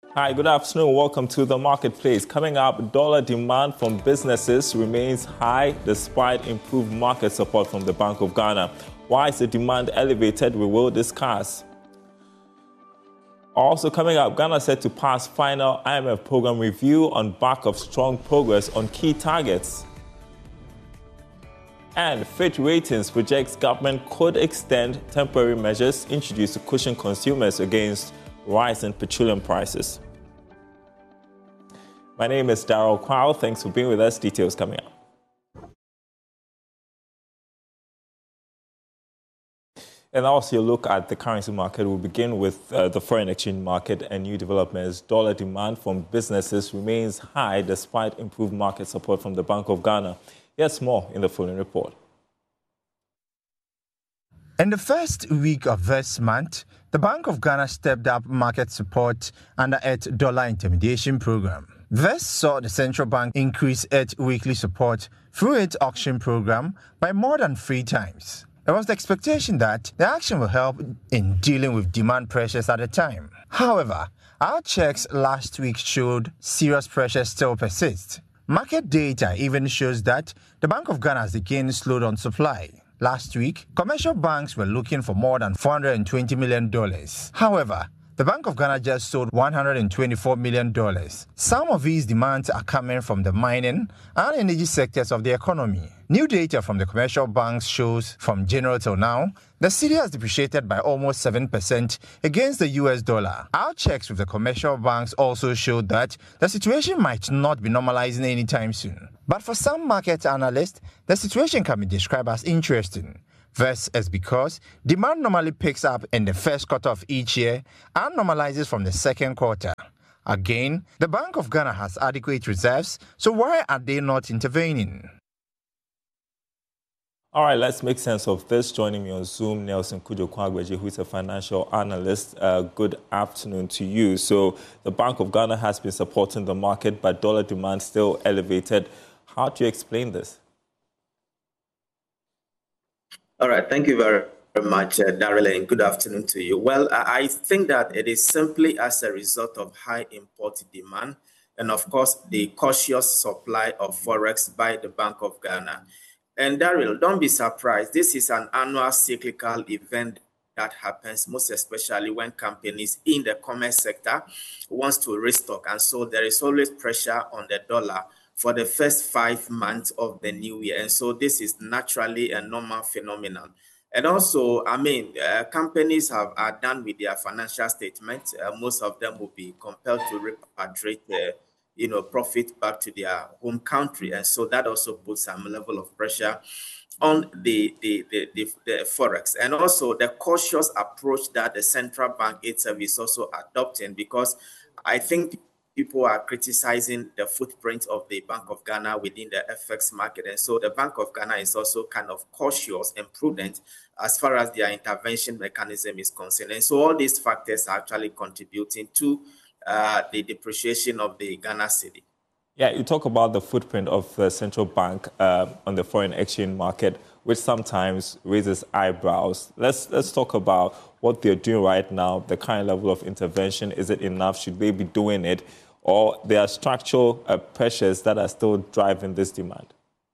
Hi, good afternoon. Welcome to the marketplace. Coming up, dollar demand from businesses remains high despite improved market support from the Bank of Ghana. Why is the demand elevated? We will discuss. Also coming up, Ghana set to pass final IMF program review on back of strong progress on key targets. And Fitch Ratings projects government could extend temporary measures introduced to cushion consumers against rising petroleum prices. My name is Darrell Kwao. Thanks for being with us. Details coming up. And also a look at the currency market. We'll begin with the foreign exchange market and new developments. Dollar demand from businesses remains high despite improved market support from the Bank of Ghana. Here's more in the following report. In the first week of this month, the Bank of Ghana stepped up market support under its dollar intermediation program. This saw the central bank increase its weekly support through its auction program by more than 3 times. There was the expectation that the action will help in dealing with demand pressures at the time. However, our checks last week showed serious pressures still persist. Market data even shows that the Bank of Ghana has again slowed on supply. Last week, commercial banks were looking for more than $420 million. However, the Bank of Ghana just sold $124 million. Some of these demands are coming from the mining and energy sectors of the economy. New data from the commercial banks shows from January till now, the cedi has depreciated by almost 7% against the US dollar. Our checks with the commercial banks also showed that the situation might not be normalizing anytime soon. But for some market analysts, the situation can be described as interesting. This is because demand normally picks up in the first quarter of each year and normalizes from the second quarter. Again, the Bank of Ghana has adequate reserves, so why are they not intervening? All right, let's make sense of this. Joining me on Zoom, Nelson Kudjo-Kwagbeji, who is a financial analyst. Good afternoon to you. So the Bank of Ghana has been supporting the market, but dollar demand still elevated. How do you explain this? All right, thank you very much, Darrell, and good afternoon to you. Well, I think that it is simply as a result of high import demand and, of course, the cautious supply of forex by the Bank of Ghana. And Darrell, don't be surprised. This is an annual cyclical event that happens, most especially when companies in the commerce sector wants to restock. And so there is always pressure on the dollar for the first 5 months of the new year. And so this is naturally a normal phenomenon. And also, companies are done with their financial statements. Most of them will be compelled to repatriate profit back to their home country. And so that also puts some level of pressure on the forex. And also the cautious approach that the central bank itself is also adopting, because I think people are criticizing the footprint of the Bank of Ghana within the FX market. And so the Bank of Ghana is also kind of cautious and prudent as far as their intervention mechanism is concerned. And so all these factors are actually contributing to the depreciation of the Ghana cedi. Yeah, you talk about the footprint of the central bank on the foreign exchange market, which sometimes raises eyebrows. Let's talk about what they're doing right now, the current level of intervention. Is it enough? Should they be doing it? Or there are structural pressures that are still driving this demand?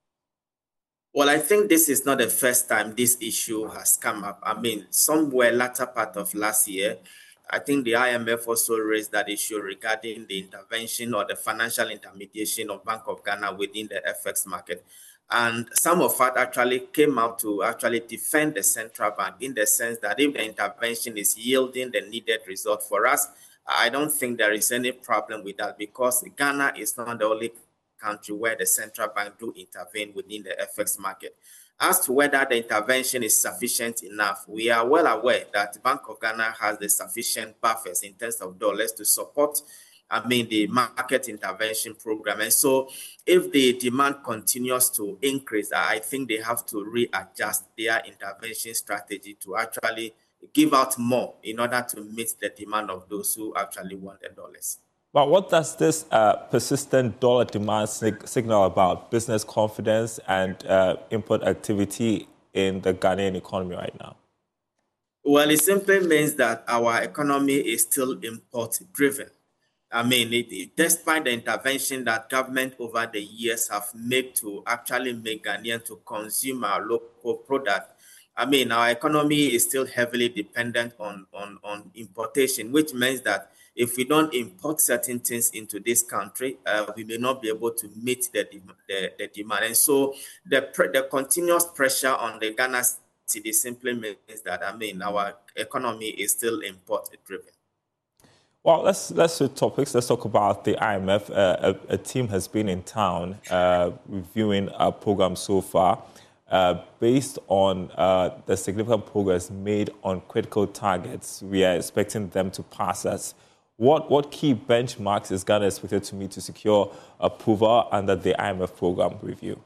Well, I think this is not the first time this issue has come up. Somewhere latter part of last year, I think the IMF also raised that issue regarding the intervention or the financial intermediation of Bank of Ghana within the FX market. And some of us actually came out to actually defend the central bank in the sense that if the intervention is yielding the needed result for us, I don't think there is any problem with that, because Ghana is not the only country where the central bank do intervene within the FX market. As to whether the intervention is sufficient enough, we are well aware that the Bank of Ghana has the sufficient buffers in terms of dollars to support the market intervention program. And so if the demand continues to increase, I think they have to readjust their intervention strategy to actually give out more in order to meet the demand of those who actually want the dollars. But what does this persistent dollar demand signal about business confidence and import activity in the Ghanaian economy right now? Well, it simply means that our economy is still import-driven. I mean, despite the intervention that government over the years have made to actually make Ghanaian to consume our local product, I mean, our economy is still heavily dependent on importation, which means that if we don't import certain things into this country, we may not be able to meet the demand. And so the continuous pressure on the Ghana cedi simply means that, I mean, our economy is still import driven. Well, let's switch topics. Let's talk about the IMF. A team has been in town reviewing our program so far. Based on the significant progress made on critical targets, we are expecting them to pass us. What key benchmarks is Ghana expected to meet to secure approval under the IMF program review?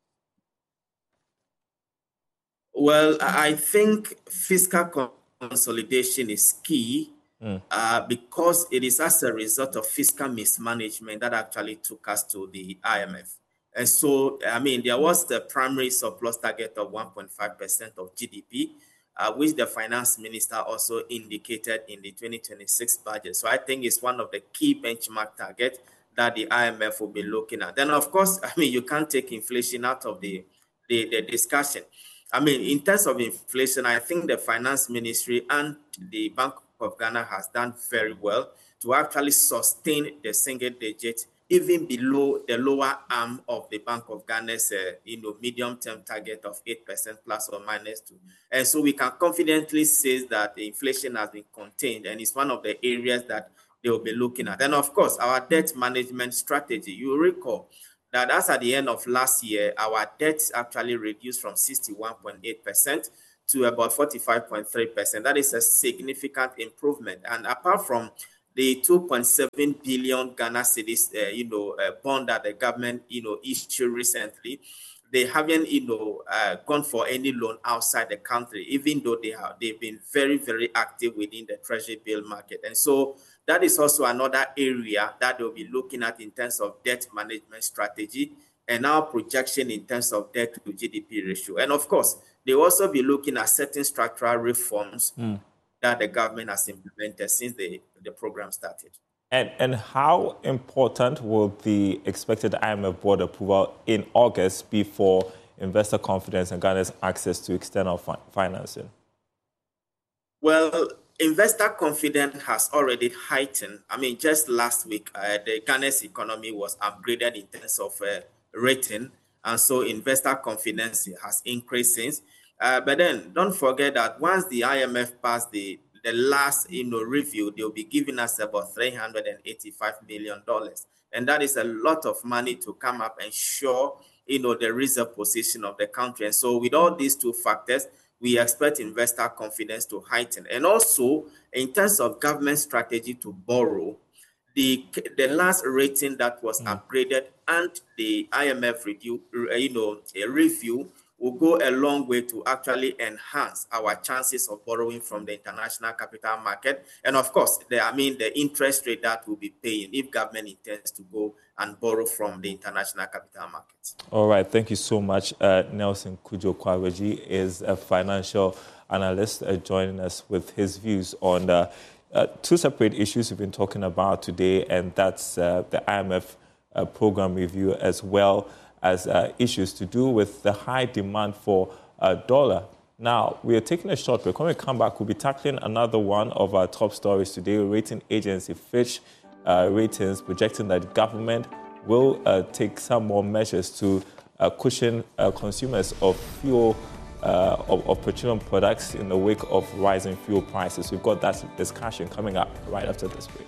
Well, I think fiscal consolidation is key. Because it is as a result of fiscal mismanagement that actually took us to the IMF. And so, I mean, there was the primary surplus target of 1.5% of GDP, which the finance minister also indicated in the 2026 budget. So I think it's one of the key benchmark targets that the IMF will be looking at. Then, of course, I mean, you can't take inflation out of the discussion. I mean, in terms of inflation, I think the finance ministry and the Bank of Ghana has done very well to actually sustain the single digit, even below the lower arm of the Bank of Ghana's medium-term target of 8% plus or minus 2. And so we can confidently say that the inflation has been contained, and it's one of the areas that they will be looking at. And of course, our debt management strategy. You recall that as at the end of last year, our debts actually reduced from 61.8% to about 45.3%. That is a significant improvement. And apart from the 2.7 billion Ghana cedis, bond that the government, issued recently, they haven't, gone for any loan outside the country, even though they've been very, very active within the treasury bill market. And so that is also another area that they'll be looking at in terms of debt management strategy and our projection in terms of debt to GDP ratio. And of course, they'll also be looking at certain structural reforms that the government has implemented since the program started. And how important will the expected IMF board approval in August be for investor confidence and Ghana's access to external financing? Well, investor confidence has already heightened. I mean, just last week, the Ghana's economy was upgraded in terms of rating, and so investor confidence has increased since. But then don't forget that once the IMF passed the last review, they'll be giving us about $385 million. And that is a lot of money to come up and show the reserve position of the country. And so with all these two factors, we expect investor confidence to heighten. And also, in terms of government strategy to borrow, the last rating that was upgraded and the IMF review will go a long way to actually enhance our chances of borrowing from the international capital market. And of course, the interest rate that we'll be paying if government intends to go and borrow from the international capital markets. All right. Thank you so much. Nelson Kudjo-Kwaweji is a financial analyst joining us with his views on two separate issues we've been talking about today, and that's the IMF program review as well as issues to do with the high demand for dollar. Now, we are taking a short break. When we come back, we'll be tackling another one of our top stories today. Rating agency Fitch ratings projecting that the government will take some more measures to cushion consumers of fuel, of petroleum products in the wake of rising fuel prices. We've got that discussion coming up right after this break.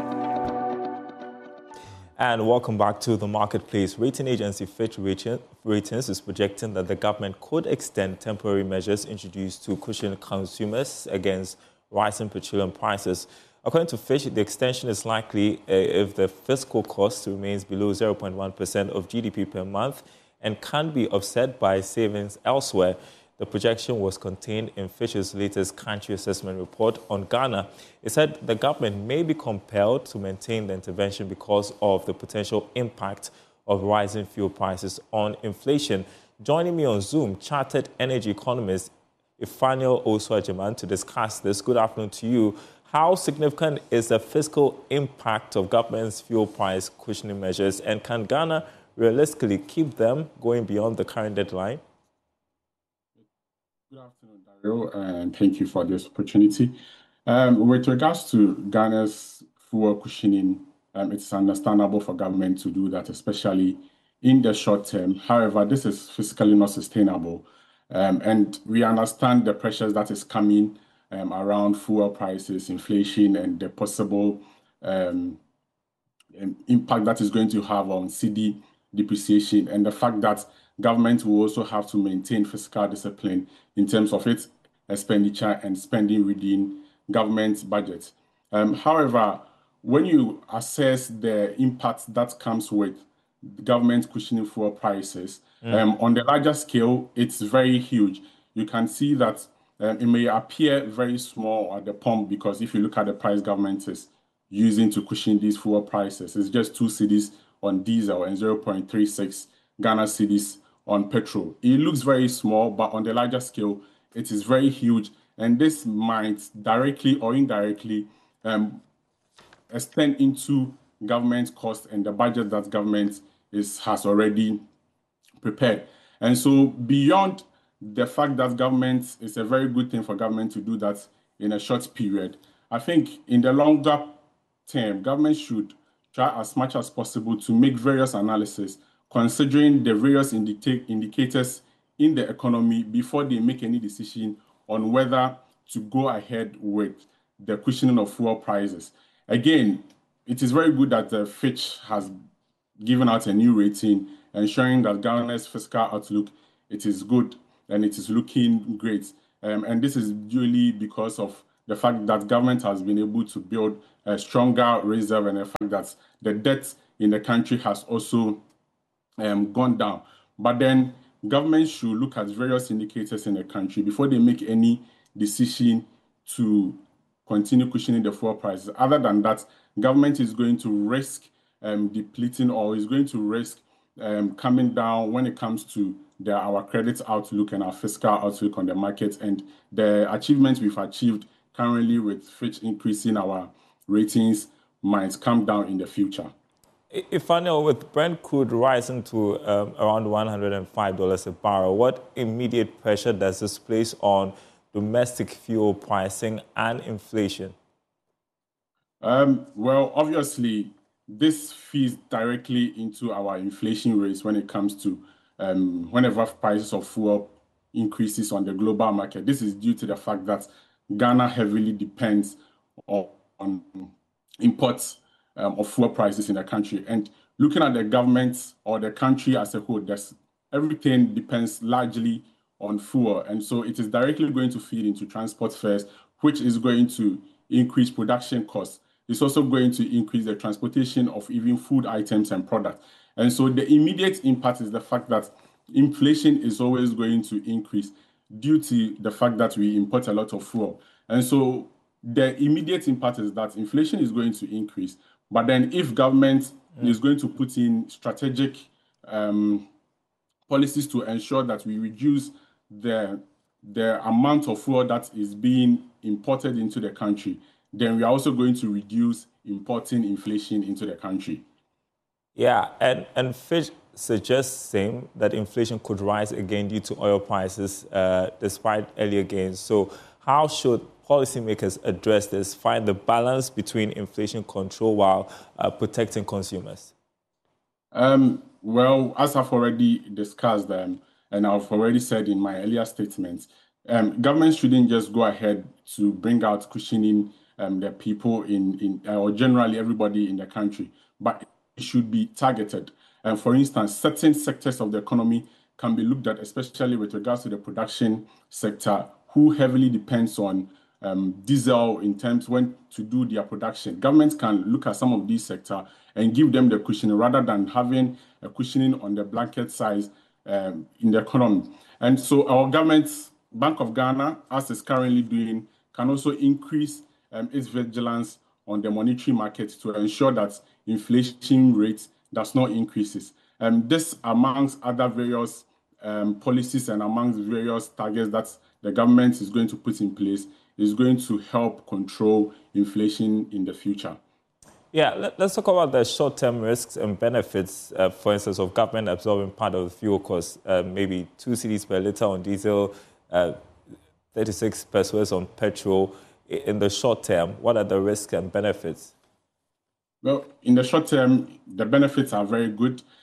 And welcome back to the marketplace. Rating agency Fitch Ratings is projecting that the government could extend temporary measures introduced to cushion consumers against rising petroleum prices. According to Fitch, the extension is likely if the fiscal cost remains below 0.1% of GDP per month and can be offset by savings elsewhere. The projection was contained in Fitch's latest country assessment report on Ghana. It said the government may be compelled to maintain the intervention because of the potential impact of rising fuel prices on inflation. Joining me on Zoom, chartered energy economist Ifaniel Osu-Agyeman to discuss this. Good afternoon to you. How significant is the fiscal impact of government's fuel price cushioning measures, and can Ghana realistically keep them going beyond the current deadline? Good afternoon, Dario, and thank you for this opportunity. With regards to Ghana's fuel cushioning, it's understandable for government to do that, especially in the short term. However, this is fiscally not sustainable. And we understand the pressures that is coming around fuel prices, inflation, and the possible impact that is going to have on cedi depreciation, and the fact that government will also have to maintain fiscal discipline in terms of its expenditure and spending within government budget. However, when you assess the impact that comes with government cushioning fuel prices, on the larger scale, it's very huge. You can see that it may appear very small at the pump, because if you look at the price government is using to cushion these fuel prices, it's just 2 cedis on diesel and 0.36 Ghana cedis on petrol. It looks very small, but on the larger scale, it is very huge. And this might directly or indirectly extend into government costs and the budget that government has already prepared. And so beyond the fact that government is a very good thing for government to do that in a short period, I think in the longer term, government should try as much as possible to make various analysis considering the various indicators in the economy before they make any decision on whether to go ahead with the cushioning of fuel prices. Again, it is very good that Fitch has given out a new rating ensuring that Ghana's fiscal outlook, it is good and it is looking great. And this is duly because of the fact that government has been able to build a stronger reserve, and the fact that the debt in the country has also gone down. But then government should look at various indicators in the country before they make any decision to continue cushioning the fuel prices. Other than that, government is going to risk depleting, or is going to risk coming down when it comes to our credit outlook and our fiscal outlook on the market, and the achievements we've achieved currently with Fitch increasing our ratings might come down in the future. If I know, with Brent crude rising to around $105 a barrel, what immediate pressure does this place on domestic fuel pricing and inflation? Well, obviously, this feeds directly into our inflation rates when it comes to whenever prices of fuel increases on the global market. This is due to the fact that Ghana heavily depends on imports of fuel prices in the country. And looking at the government or the country as a whole, everything depends largely on fuel. And so it is directly going to feed into transport fares, which is going to increase production costs. It's also going to increase the transportation of even food items and products. And so the immediate impact is the fact that inflation is always going to increase due to the fact that we import a lot of fuel. And so the immediate impact is that inflation is going to increase. But then if government is going to put in strategic policies to ensure that we reduce the amount of fuel that is being imported into the country, then we are also going to reduce importing inflation into the country. Yeah, and Fitch suggests same that inflation could rise again due to oil prices despite earlier gains. So how should policymakers address this, find the balance between inflation control while protecting consumers? Well, as I've already discussed and I've already said in my earlier statements, government shouldn't just go ahead to bring out cushioning the people or generally everybody in the country, but it should be targeted. And for instance, certain sectors of the economy can be looked at, especially with regards to the production sector, who heavily depends on diesel in terms when to do their production. Governments can look at some of these sectors and give them the cushioning rather than having a cushioning on the blanket size in the economy. And so our government's Bank of Ghana, as it's currently doing, can also increase its vigilance on the monetary market to ensure that inflation rate does not increase. This amongst other various policies and amongst various targets that the government is going to put in place is going to help control inflation in the future. Yeah, let's talk about the short-term risks and benefits, for instance, of government absorbing part of the fuel costs, maybe 2 cedis per litre on diesel, 36 pesos on petrol. In the short term, what are the risks and benefits? Well, in the short term, the benefits are very good.